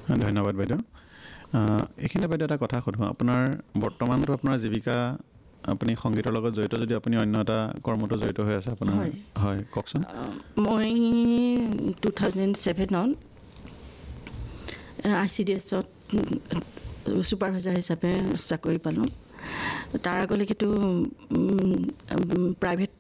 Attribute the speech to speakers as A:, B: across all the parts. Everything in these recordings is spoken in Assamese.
A: ধন্যবাদ বাইদেউ। এইখিনি বাইদেউ এটা কথা সুধোঁ, আপোনাৰ বৰ্তমানতো আপোনাৰ জীৱিকা আপুনি সংগীতৰ লগত জড়িত যদি আপুনি অন্য এটা কৰ্মতো জড়িত হৈ আছে আপোনাৰ? হয়, কওকচোন।
B: মই 2007ত ICDSত ছুপাৰভাইজাৰ হিচাপে চাকৰি পালোঁ। তাৰ আগলৈকেতো প্ৰাইভেট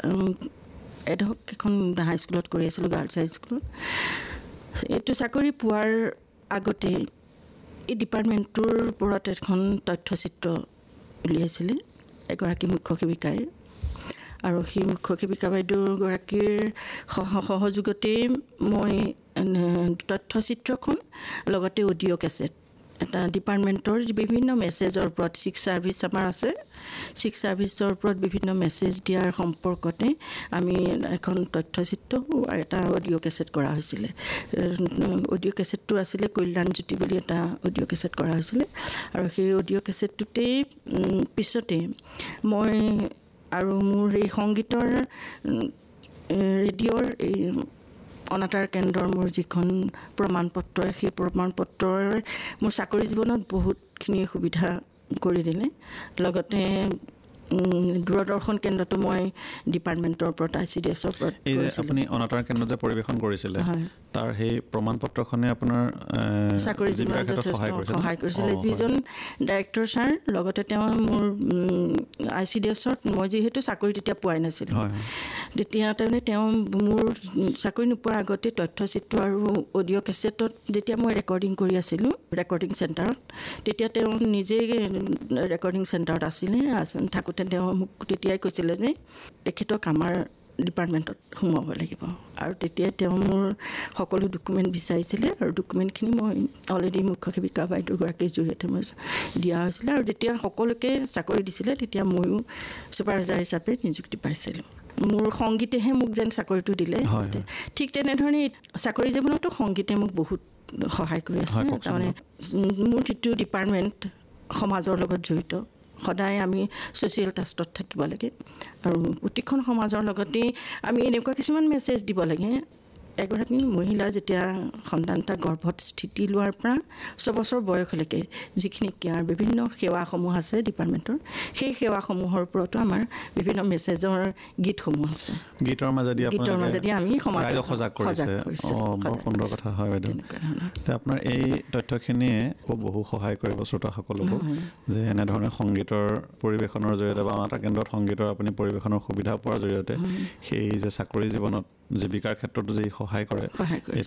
B: এডহক এখন হাইস্কুলত কৰি আছিলোঁ, গাৰ্লছ হাইস্কুলত। এইটো চাকৰি পোৱাৰ আগতে এই ডিপাৰ্টমেণ্টটোৰ ওপৰত এখন তথ্যচিত্ৰ উলিয়াইছিলে এগৰাকী মুখ্য সেৱিকাই, আৰু সেই মুখ্য সেৱিকা বাইদেউগৰাকীৰ সহযোগতেই মই তথ্যচিত্ৰখন লগতে অডিঅ' কেছেট এটা ডিপাৰ্টমেণ্টৰ বিভিন্ন মেছেজৰ ওপৰত, ছিক্স ছাৰ্ভিচ আমাৰ আছে, ছিক্স ছাৰ্ভিচৰ ওপৰত বিভিন্ন মেছেজ দিয়াৰ সম্পৰ্কতে আমি এখন তথ্যচিত্ৰ আৰু এটা অডিঅ' কেছেট কৰা হৈছিলে। অডিঅ' কেছেটটো আছিলে কল্যাণজ্যোতি বুলি এটা অডিঅ' কেছেট কৰা হৈছিলে, আৰু সেই অডিঅ' কেছেটটোতেই পিছতে মই আৰু মোৰ এই সংগীতৰ ৰেডিঅ'ৰ এই অনাতাঁৰ কেন্দ্ৰৰ মোৰ যিখন প্ৰমাণপত্ৰ, সেই প্ৰমাণপত্ৰই মোৰ চাকৰি জীৱনত বহুতখিনি সুবিধা কৰি দিলে। লগতে দূৰদৰ্শন কেন্দ্ৰতো মই ডিপাৰ্টমেণ্টৰ ওপৰত ICDSৰ ওপৰত
A: এই যে আপুনি অনাতাঁৰ কেন্দ্ৰত যে পৰিৱেশন কৰিছিলে, তাৰ সেই প্ৰমাণপত্ৰখনে আপোনাৰ
B: চাকৰি জীৱনত যথেষ্ট সহায় কৰিছিলে। যিজন ডাইৰেক্টৰ ছাৰ, লগতে তেওঁ মোৰ ICDSত মই যিহেতু চাকৰি তেতিয়া পোৱাই নাছিলোঁ, তেতিয়া তাৰমানে তেওঁ মোৰ চাকৰি নোপোৱাৰ আগতে তথ্যচিত্ৰ আৰু অডিঅ' কেছেটত যেতিয়া মই ৰেকৰ্ডিং কৰি আছিলোঁ ৰেকৰ্ডিং চেণ্টাৰত, তেতিয়া তেওঁ নিজেই ৰেকৰ্ডিং চেণ্টাৰত আছিলে। থাকোঁতে তেওঁ মোক তেতিয়াই কৈছিলে যে তেখেতক আমাৰ ডিপাৰ্টমেণ্টত সোমাব লাগিব, আৰু তেতিয়াই তেওঁ মোৰ সকলো ডকুমেণ্ট বিচাৰিছিলে, আৰু ডকুমেণ্টখিনি মই অলৰেডি মুখ্য সেৱিকা বাইদেউগৰাকীৰ জৰিয়তে মই দিয়া হৈছিলে, আৰু যেতিয়া সকলোকে চাকৰি দিছিলে তেতিয়া ময়ো ছুপাৰভাইজাৰ হিচাপে নিযুক্তি পাইছিলোঁ। মোৰ সংগীতেহে মোক যেন চাকৰিটো দিলে। ঠিক তেনেধৰণে চাকৰি জীৱনতো সংগীতে মোক বহুত সহায় কৰি আছে। তাৰমানে মোৰ যিটো ডিপাৰ্টমেণ্ট সমাজৰ লগত জড়িত, সদায় আমি ছ'চিয়েল টাষ্টত থাকিব লাগে, আৰু প্ৰতিখন সমাজৰ লগতেই আমি এনেকুৱা কিছুমান মেছেজ দিব লাগে। এগৰাকী মহিলা যেতিয়া সন্তান এটা গৰ্ভত স্থিতি লোৱাৰ পৰা 6 বছৰ বয়সলৈকে যিখিনি কেয়াৰ বিভিন্ন সেৱাসমূহ আছে ডিপাৰ্টমেণ্টৰ, সেই সেৱাসমূহৰ ওপৰতো আমাৰ বিভিন্ন মেছেজৰ গীতসমূহ আছে।
A: গীতৰ মাজেদি
B: আমি
A: সমাজক সজাগ কৰিছে। বৰ সুন্দৰ কথা হয় বাইদেউ। আপোনাৰ এই তথ্যখিনিয়ে বহু সহায় কৰিব শ্ৰোতাসকলকো, যে এনেধৰণে সংগীতৰ পৰিৱেশনৰ জৰিয়তে বা অনাতাঁৰ কেন্দ্ৰত সংগীতৰ আপুনি পৰিৱেশনৰ সুবিধা পোৱাৰ জৰিয়তে সেই যে চাকৰি জীৱনত জীৱিকাৰ ক্ষেত্ৰতো যি সহায় কৰে,